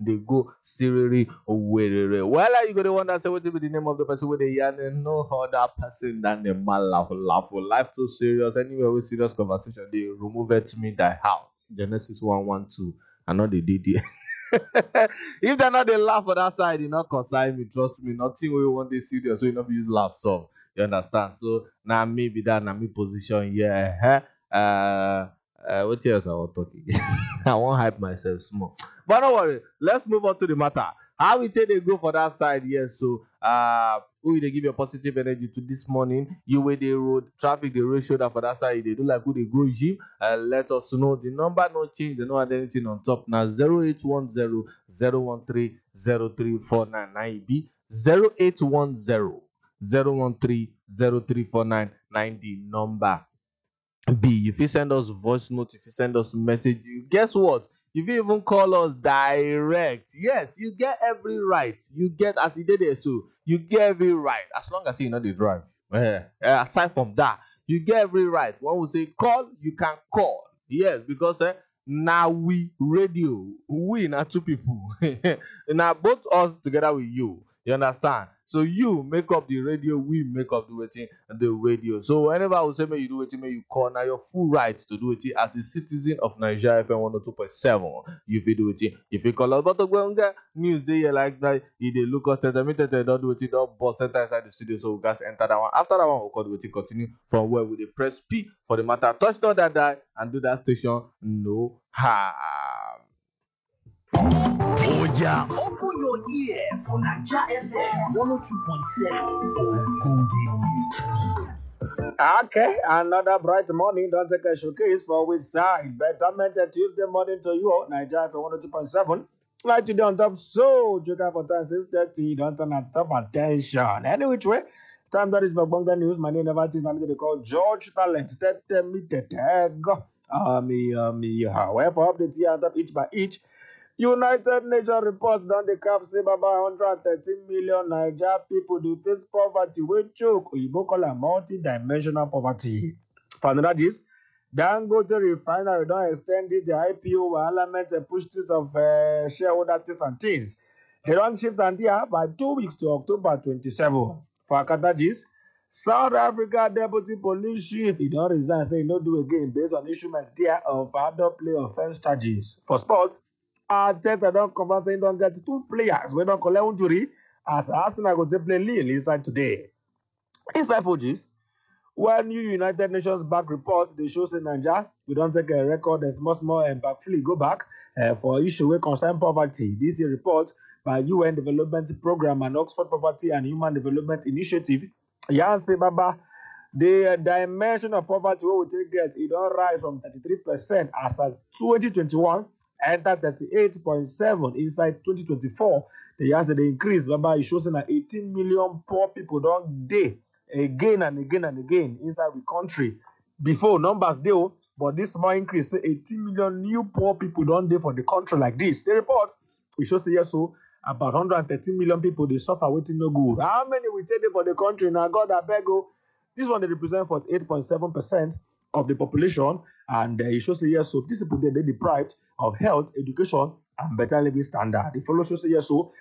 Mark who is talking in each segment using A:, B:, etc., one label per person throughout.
A: they go seriously where. Well, you gonna wonder say what be the name of the person with the yarn and no other person than the man laugh. Life too serious. Anyway, we serious conversation. They remove it to me die house. Genesis 1:12. I know they did it. If they're not they laugh on that side, you not concern me, trust me. Nothing we want this serious, so you not use laugh so you understand. So now maybe that na me position, yeah. What else I was talking? I won't hype myself small. But don't worry, let's move on to the matter. How we take they go for that side, yes. So who they give your positive energy to this morning? You with the road traffic, the road shoulder for that side, they do like who they go gym. Let us know the number no change, they no add anything on top. Now 0810 013 0349 be 0810 013 0349 the number. B, if you send us voice note, if you send us message, guess what? If you even call us direct, yes, you get every right. You get as you did it, so you get every right as long as you know the drive. Aside from that, you get every right. When we say call, you can call. Yes, because now we radio, we not two people. Now both us together with you. You understand? So you make up the radio, we make up the radio. So whenever I will say may you do it, may you call now your full right to do it as a citizen of Nigeria FM 102.7. You feel do it. If you call us, but the news day like that, if they look us don't do it, don't boss enter inside the studio. So we guys enter that one. After that one, we'll call it continue from where we press P for the matter. Touch down that die and do that station no harm.
B: Oh yeah, open your ear for Naija FM 102.7. Okay, another bright morning. Don't take a showcase for which side. Betterment Tuesday morning to you, Naija FM 102.7. Like today on top, so Joker for time 6:30. Don't turn at top attention. Any which way, time that is for Bonga News. My name never think I'm going to call George Talent. However, updates here on top each by each. United Nations report don dey cap say about 113 million Naija people dey face poverty wey choke. Oyibo call am multi-dimensional poverty. For another gist, Dangote refinery don ex ten d the IPO wahala meant push things of shareholder things and things. They don shift am there by 2 weeks to October 27. For Akata gist, South Africa deputy police chief he don resign say he no do again based on issuement there of adult play offence charges. For sports, Arteta don confirm say he don get 2 players wey don collect injury as Arsenal go take play Lille inside today. Inside Fujis, when new United Nations back report dey show say Naija we don take a record small backflip go back for issue wey concern poverty. This year report by UN Development Programme and Oxford Poverty and Human Development Initiative yarn say baba the dimension of poverty wey we take get e don rise from 33% as at 2021 enter 38.7 inside 2024. The years that they increase, baba e show say na 18 million poor people don dey again and again inside the country. Before numbers dey, but this small increase say 18 million new poor people don dey for the country like this. The report e show say yes, so about 113 million people dey suffer wetin no good. How many we take dey for the country? Now God abeg o. This one dey represent 48.7% of the population, and e show say yes, so these people dey deprived of health, education, and better living standard. The follow show say yes, so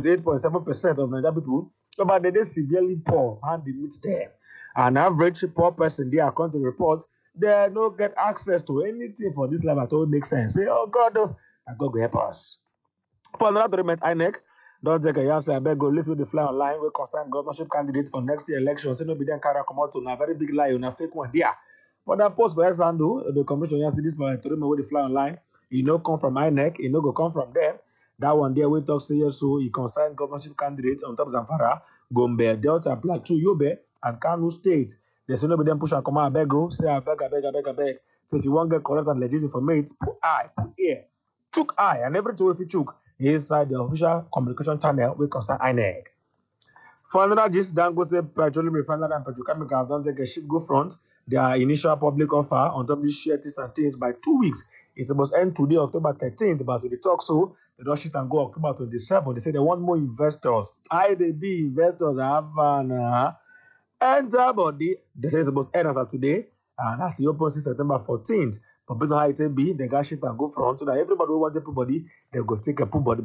B: 28.7% of Nigerian people, but they severely poor and they meet them. An average poor person, they according to the report, they no get access to anything for this life at all. Makes sense. Say, oh God, God go help us. For another document, INEC don't take a yes. I beg go list with the fly online. We concern governorship candidates for next year election. Say no be them carry come out to a very big lie on a fake one there. But that post for example, the commission yes this by to remember the fly online. You know, come from INEC, you know, go come from them. That one there we talk say yes, so he concerned governorship candidates on top of Zamfara, Gombe, Delta, Plateau, Yobe, and Kano State. They say no be them push and come out, beg go, say I beg. So if you want to get correct and legit information, put eye, put ear, chook eye, and everything if you chook inside the official communication channel we concern INEC. For another gist, Dangote Petroleum Refinery and Petrochemicals don't take a ship go front their initial public offer on top of these shares and things by 2 weeks. It's supposed to end today, October 13th, but so they talk so, they don't shit and go October 27th. They say they want more investors. IDB investors have enter body. They say it's supposed to end as of today, and that's the open September 14th. But based on how it be, they got shit and go front so that everybody who wants everybody, they go take a full body.